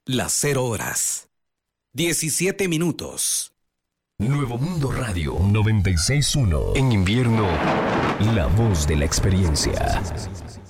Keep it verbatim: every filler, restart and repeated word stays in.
las cero horas. diecisiete minutos. Nuevo Mundo Radio noventa y seis punto uno. En invierno, la voz de la experiencia.